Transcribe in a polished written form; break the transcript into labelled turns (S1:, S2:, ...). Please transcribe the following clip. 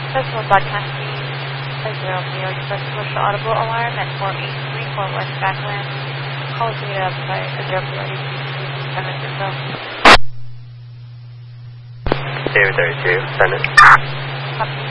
S1: Festival broadcasting 0 Express Commercial Audible Alarm at 4834 West Backland. Call data by 0 32, send it.